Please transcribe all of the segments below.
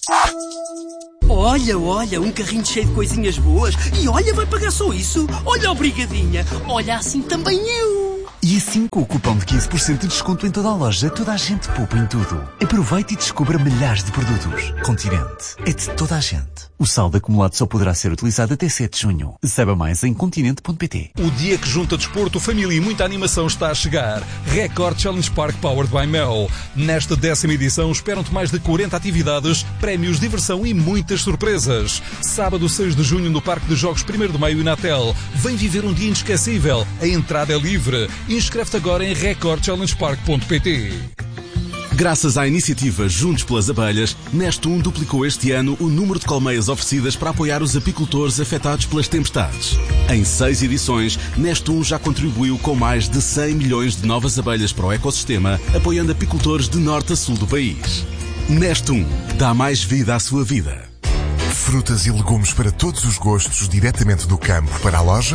Olha, um carrinho cheio de coisinhas boas. E olha, vai pagar só isso. Olha, obrigadinha. Olha, assim também eu. E assim, com o cupom de 15% de desconto em toda a loja, toda a gente poupa em tudo. Aproveite e descubra milhares de produtos. Continente. É de toda a gente. O saldo acumulado só poderá ser utilizado até 7 de junho. Saiba mais em continente.pt. O dia que junta desporto, família e muita animação está a chegar. Record Challenge Park Powered by Mel. Nesta 10ª edição esperam-te mais de 40 atividades, prémios, diversão e muitas surpresas. Sábado 6 de junho no Parque de Jogos 1º de Maio e Natel. Vem viver um dia inesquecível. A entrada é livre. Inscreve-te agora em recordchallengepark.pt. Graças à iniciativa Juntos pelas Abelhas, Nestum duplicou este ano o número de colmeias oferecidas para apoiar os apicultores afetados pelas tempestades. Em 6 edições, Nestum já contribuiu com mais de 100 milhões de novas abelhas para o ecossistema, apoiando apicultores de norte a sul do país. Nestum dá mais vida à sua vida. Frutas e legumes para todos os gostos diretamente do campo para a loja?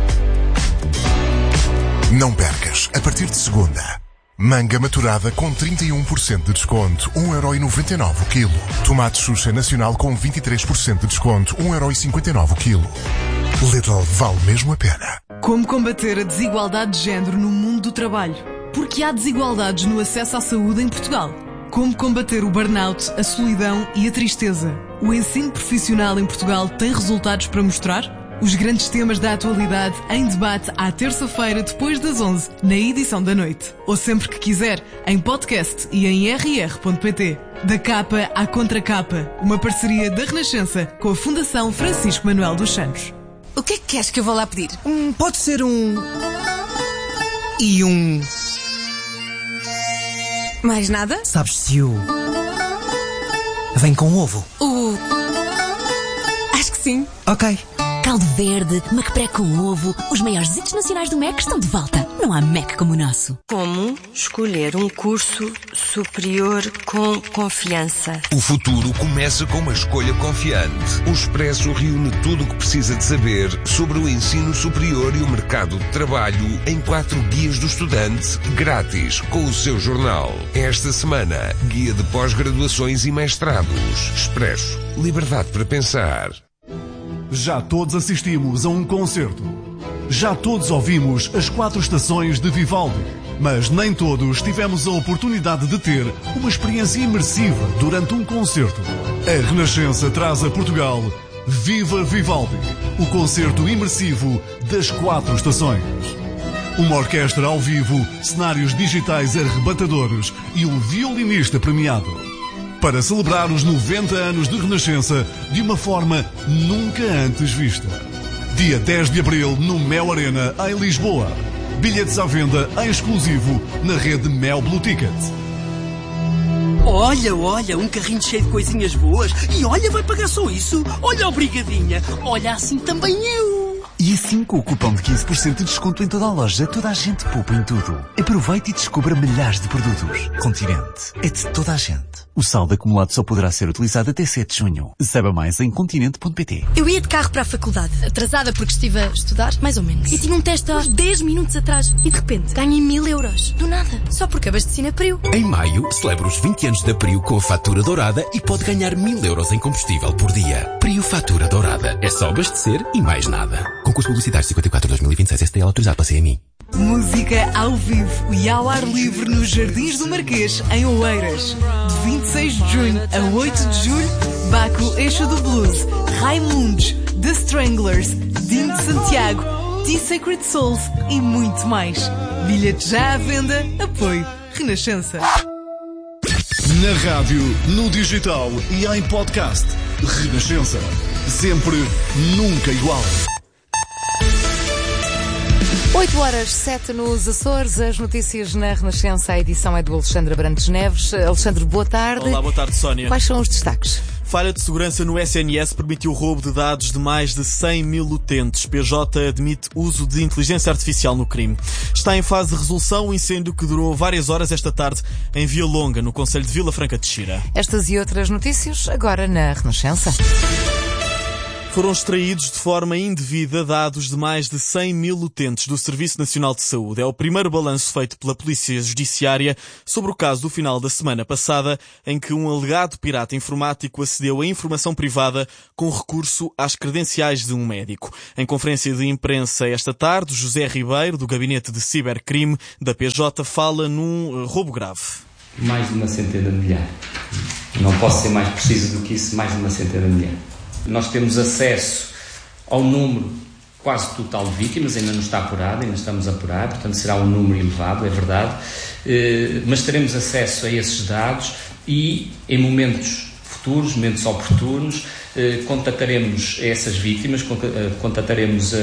Não percas, a partir de segunda. Manga maturada com 31% de desconto, 1,99€ o quilo. Tomate Xuxa Nacional com 23% de desconto, 1,59€ o quilo. Lidl vale mesmo a pena. Como combater a desigualdade de género no mundo do trabalho? Porque há desigualdades no acesso à saúde em Portugal. Como combater o burnout, a solidão e a tristeza? O ensino profissional em Portugal tem resultados para mostrar? Os grandes temas da atualidade em debate à terça-feira depois das 11, na edição da noite. Ou sempre que quiser, em podcast e em rr.pt. Da capa à contracapa, uma parceria da Renascença com a Fundação Francisco Manuel dos Santos. O que é que queres que eu vou lá pedir? Pode ser um... E um... Mais nada? Sabes se o... Vem com ovo? Acho que sim. Ok. Caldo verde, McPré com ovo, os maiores hits nacionais do MEC estão de volta. Não há MEC como o nosso. Como escolher um curso superior com confiança? O futuro começa com uma escolha confiante. O Expresso reúne tudo o que precisa de saber sobre o ensino superior e o mercado de trabalho em 4 guias do estudante, grátis, com o seu jornal. Esta semana, guia de pós-graduações e mestrados. Expresso. Liberdade para pensar. Já todos assistimos a um concerto. Já todos ouvimos as 4 estações de Vivaldi. Mas nem todos tivemos a oportunidade de ter uma experiência imersiva durante um concerto. A Renascença traz a Portugal Viva Vivaldi, o concerto imersivo das 4 estações. Uma orquestra ao vivo, cenários digitais arrebatadores e um violinista premiado. Para celebrar os 90 anos de Renascença de uma forma nunca antes vista. Dia 10 de abril no Mel Arena, em Lisboa. Bilhetes à venda em exclusivo na rede Mel Blue Ticket. Olha, um carrinho cheio de coisinhas boas. E olha, vai pagar só isso. Olha, obrigadinha. Olha, assim também eu. E assim, com o cupom de 15% de desconto em toda a loja, toda a gente poupa em tudo. Aproveite e descubra milhares de produtos. Continente. É de toda a gente. O saldo acumulado só poderá ser utilizado até 7 de junho. Saiba mais em continente.pt. Eu ia de carro para a faculdade, atrasada porque estive a estudar, mais ou menos. E tinha um teste há uns 10 minutos atrás. E de repente ganhei 1000€. Do nada. Só porque abasteci na Priu. Em maio, celebra os 20 anos da Priu com a fatura dourada e pode ganhar 1000€ em combustível por dia. Priu Fatura Dourada. É só abastecer e mais nada. Concurso publicitário 54/2026 STL autorizado pela CMI. Música ao vivo e ao ar livre nos Jardins do Marquês, em Oeiras. De 26 de junho a 8 de julho, Baco Eixo do Blues, Raimundos, The Stranglers, Dino de Santiago, T-Sacred Souls e muito mais. Bilhetes já à venda, apoio Renascença. Na rádio, no digital e em podcast. Renascença. Sempre, nunca igual. 8h07 nos Açores, as notícias na Renascença, a edição é do Alexandre Abrantes Neves. Alexandre, boa tarde. Olá, boa tarde, Sónia. Quais são os destaques? Falha de segurança no SNS permitiu o roubo de dados de mais de 100 mil utentes. PJ admite uso de inteligência artificial no crime. Está em fase de resolução o incêndio que durou várias horas esta tarde em Via Longa, no concelho de Vila Franca de Xira. Estas e outras notícias agora na Renascença. Foram extraídos de forma indevida dados de mais de 100 mil utentes do Serviço Nacional de Saúde. É o primeiro balanço feito pela Polícia Judiciária sobre o caso do final da semana passada, em que um alegado pirata informático acedeu a informação privada com recurso às credenciais de um médico. Em conferência de imprensa esta tarde, José Ribeiro, do Gabinete de Cibercrime da PJ, fala num roubo grave. Mais de uma centena de milhares. Não posso ser mais preciso do que isso, mais de uma centena de milhares. Nós temos acesso ao número quase total de vítimas, ainda não está apurado, ainda estamos a apurar, portanto será um número elevado, é verdade, mas teremos acesso a esses dados e em momentos futuros, momentos oportunos, contataremos essas vítimas, contataremos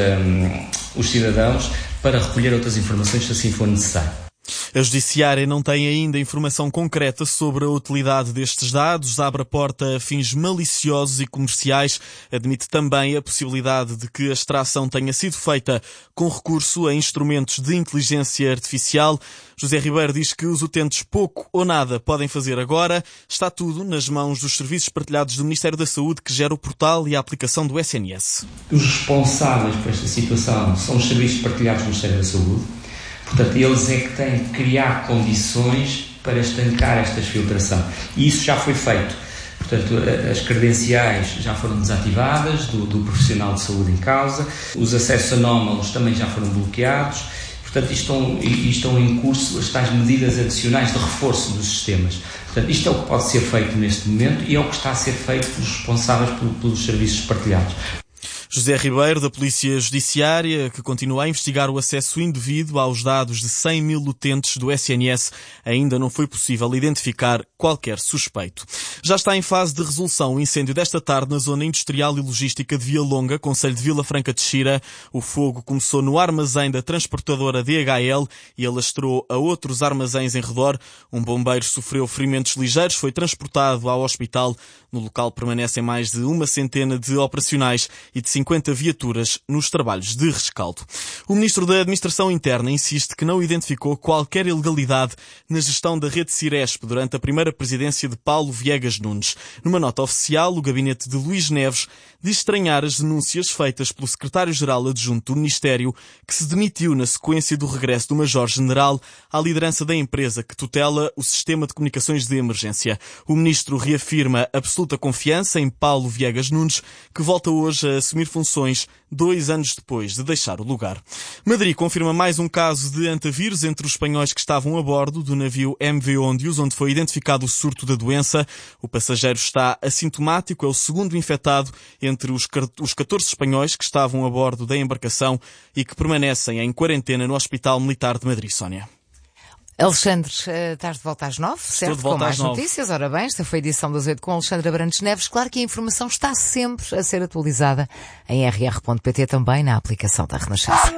os cidadãos para recolher outras informações se assim for necessário. A Judiciária não tem ainda informação concreta sobre a utilidade destes dados, abre a porta a fins maliciosos e comerciais, admite também a possibilidade de que a extração tenha sido feita com recurso a instrumentos de inteligência artificial. José Ribeiro diz que os utentes pouco ou nada podem fazer agora. Está tudo nas mãos dos serviços partilhados do Ministério da Saúde, que gera o portal e a aplicação do SNS. Os responsáveis por esta situação são os serviços partilhados do Ministério da Saúde. Portanto, eles é que têm que criar condições para estancar esta filtração. E isso já foi feito. Portanto, as credenciais já foram desativadas do profissional de saúde em causa, os acessos anómalos também já foram bloqueados. Portanto, estão em curso as tais medidas adicionais de reforço dos sistemas. Portanto, isto é o que pode ser feito neste momento e é o que está a ser feito pelos responsáveis pelos serviços partilhados. José Ribeiro, da Polícia Judiciária, que continua a investigar o acesso indevido aos dados de 100 mil utentes do SNS. Ainda não foi possível identificar qualquer suspeito. Já está em fase de resolução o incêndio desta tarde na zona industrial e logística de Via Longa, concelho de Vila Franca de Xira. O fogo começou no armazém da transportadora DHL e alastrou a outros armazéns em redor. Um bombeiro sofreu ferimentos ligeiros, foi transportado ao hospital. No local permanecem mais de uma centena de operacionais e de 50 viaturas nos trabalhos de rescaldo. O Ministro da Administração Interna insiste que não identificou qualquer ilegalidade na gestão da rede Ciresp durante a primeira presidência de Paulo Viegas Nunes. Numa nota oficial, o gabinete de Luís Neves diz estranhar as denúncias feitas pelo secretário-geral adjunto do Ministério, que se demitiu na sequência do regresso do Major-General à liderança da empresa que tutela o sistema de comunicações de emergência. O Ministro reafirma absoluta confiança em Paulo Viegas Nunes, que volta hoje a assumir funções 2 anos depois de deixar o lugar. Madrid confirma mais um caso de antavírus entre os espanhóis que estavam a bordo do navio MV Ondius, onde foi identificado o surto da doença. O passageiro está assintomático, é o segundo infectado entre os 14 espanhóis que estavam a bordo da embarcação e que permanecem em quarentena no Hospital Militar de Madrid. Sónia. Alexandre, estás de volta às 9, certo? De volta com mais às 9. Notícias. Ora bem, esta foi a edição das 8 com Alexandre Abrantes Neves. Claro que a informação está sempre a ser atualizada em rr.pt, também na aplicação da Renascença.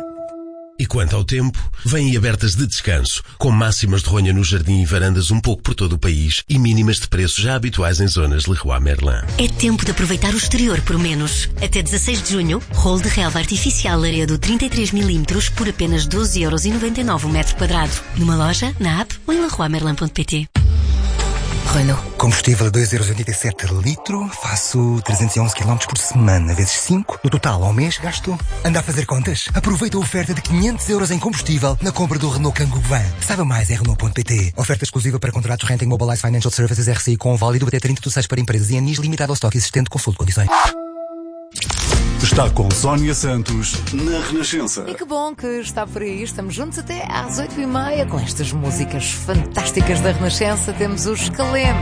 E quanto ao tempo, vêm abertas de descanso, com máximas de ronha no jardim e varandas um pouco por todo o país e mínimas de preços já habituais em zonas Leroy Merlin. É tempo de aproveitar o exterior por menos. Até 16 de junho, rolo de relva artificial Laredo 33mm por apenas 12,99€ o metro quadrado. Numa loja, na app ou em leroymerlin.pt. Renault. Combustível a 2,87€ litro, faço 311 km por semana, vezes 5. No total, ao mês, gasto. Anda a fazer contas? Aproveita a oferta de 500€ em combustível na compra do Renault Kangoo Van. Saiba mais em Renault.pt. Oferta exclusiva para contratos Renting Mobilize Financial Services RCI com válido até 30/6 para empresas e anis limitado ao estoque existente. Consulte condições. Está com Sónia Santos na Renascença. E que bom que está por aí. Estamos juntos até às 8h30 com estas músicas fantásticas da Renascença. Temos os Calema.